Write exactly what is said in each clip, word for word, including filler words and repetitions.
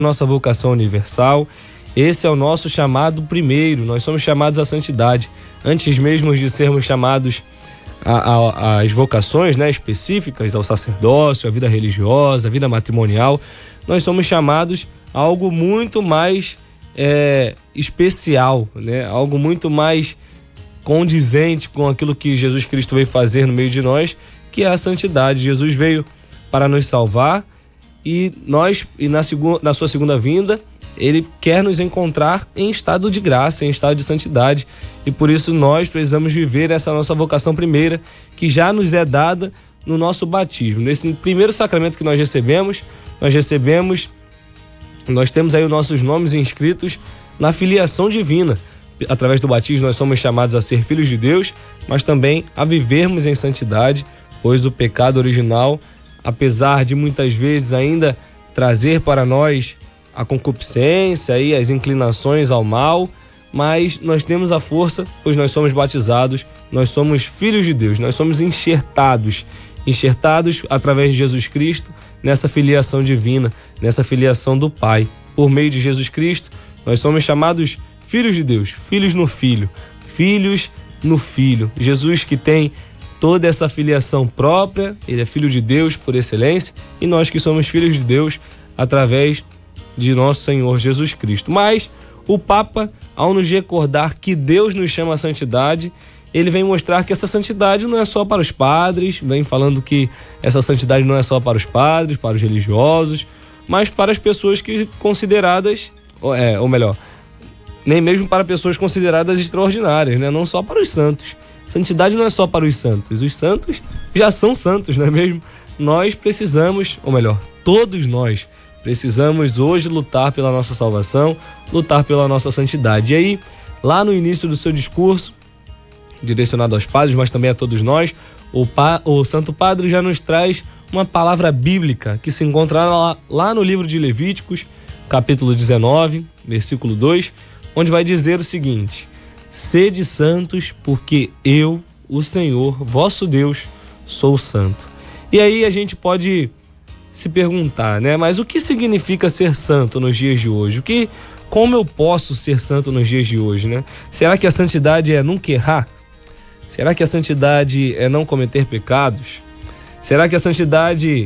nossa vocação universal. Esse é o nosso chamado primeiro. Nós somos chamados à santidade. Antes mesmo de sermos chamados às vocações, né, específicas, ao sacerdócio, à vida religiosa, à vida matrimonial, nós somos chamados a algo muito mais é, especial, né? Algo muito mais condizente com aquilo que Jesus Cristo veio fazer no meio de nós, que é a santidade. Jesus veio para nos salvar e nós, e na, segu, na sua segunda vinda, ele quer nos encontrar em estado de graça, em estado de santidade. E por isso nós precisamos viver essa nossa vocação primeira, que já nos é dada no nosso batismo. Nesse primeiro sacramento que nós recebemos, nós recebemos, nós temos aí os nossos nomes inscritos na filiação divina. Através do batismo nós somos chamados a ser filhos de Deus, mas também a vivermos em santidade, pois o pecado original, apesar de muitas vezes ainda trazer para nós a concupiscência e as inclinações ao mal, mas nós temos a força, pois nós somos batizados, nós somos filhos de Deus, nós somos enxertados, enxertados através de Jesus Cristo nessa filiação divina, nessa filiação do Pai. Por meio de Jesus Cristo, nós somos chamados filhos de Deus, filhos no Filho, filhos no Filho. Jesus, que tem toda essa filiação própria, ele é filho de Deus por excelência, e nós que somos filhos de Deus através de nosso Senhor Jesus Cristo. Mas o Papa, ao nos recordar que Deus nos chama à santidade, ele vem mostrar que essa santidade não é só para os padres, vem falando que essa santidade não é só para os padres, para os religiosos, mas para as pessoas que consideradas, ou, é, ou melhor, nem mesmo para pessoas consideradas extraordinárias, né? Não só para os santos. Santidade não é só para os santos. Os santos já são santos, não é mesmo? Nós precisamos, ou melhor, todos nós precisamos hoje lutar pela nossa salvação, lutar pela nossa santidade. E aí, lá no início do seu discurso, direcionado aos padres, mas também a todos nós, o, pa, o Santo Padre já nos traz uma palavra bíblica que se encontra lá, lá no livro de Levíticos, capítulo dezenove, versículo dois, onde vai dizer o seguinte: sede santos, porque eu, o Senhor, vosso Deus, sou santo. E aí a gente pode se perguntar, né? Mas o que significa ser santo nos dias de hoje? O que, como eu posso ser santo nos dias de hoje, né? Será que a santidade é nunca errar? Será que a santidade é não cometer pecados? Será que a santidade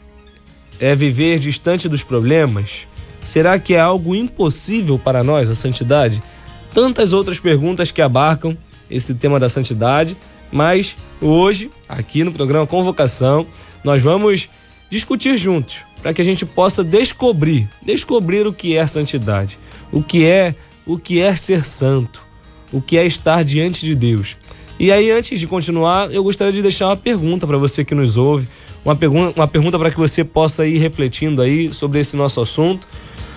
é viver distante dos problemas? Será que é algo impossível para nós, a santidade? Tantas outras perguntas que abarcam esse tema da santidade, mas hoje, aqui no programa Convocação, nós vamos discutir juntos, para que a gente possa descobrir, descobrir o que é santidade, o que é, o que é ser santo, o que é estar diante de Deus. E aí, antes de continuar, eu gostaria de deixar uma pergunta para você que nos ouve, uma pergunta, uma pergunta para que você possa ir refletindo aí sobre esse nosso assunto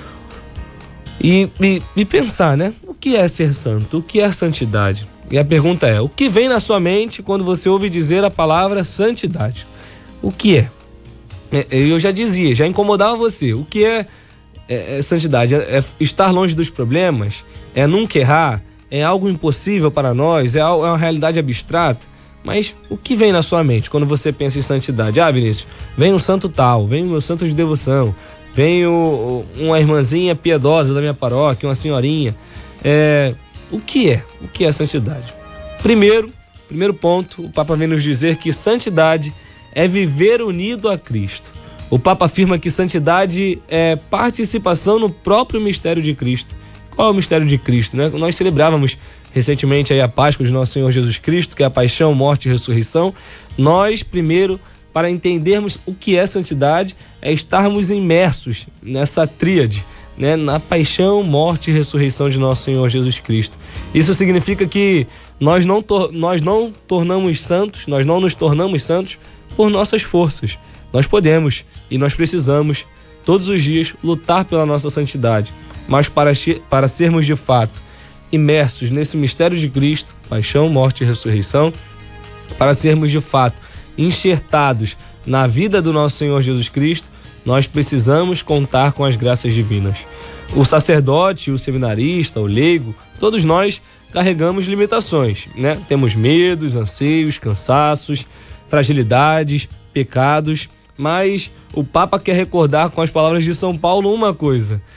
e, e, e pensar, né? O que é ser santo? O que é santidade? E a pergunta é: o que vem na sua mente quando você ouve dizer a palavra santidade? O que é? Eu já dizia, já incomodava você. O que é, é, é santidade? É, é estar longe dos problemas? É nunca errar? É algo impossível para nós? É, algo, é uma realidade abstrata? Mas o que vem na sua mente quando você pensa em santidade? Ah, Vinícius, vem um santo tal, vem o meu santo de devoção, vem o, uma irmãzinha piedosa da minha paróquia, uma senhorinha. É, o que é? O que é santidade? Primeiro, primeiro ponto, o Papa vem nos dizer que santidade é viver unido a Cristo. O Papa afirma que santidade é participação no próprio mistério de Cristo. Qual é o mistério de Cristo, né? Nós celebrávamos recentemente aí a Páscoa de Nosso Senhor Jesus Cristo, que é a paixão, morte e ressurreição. Nós, primeiro, para entendermos o que é santidade, é estarmos imersos nessa tríade, né? Na paixão, morte e ressurreição de Nosso Senhor Jesus Cristo. Isso significa que nós não, tor- nós não tornamos santos, nós não nos tornamos santos por nossas forças. Nós podemos e nós precisamos todos os dias lutar pela nossa santidade, mas para, para sermos de fato imersos nesse mistério de Cristo, paixão, morte e ressurreição, para sermos de fato enxertados na vida do nosso Senhor Jesus Cristo, nós precisamos contar com as graças divinas. O sacerdote, o seminarista, o leigo, todos nós carregamos limitações, né? Temos medos, anseios, cansaços, fragilidades, pecados, mas o Papa quer recordar com as palavras de São Paulo uma coisa: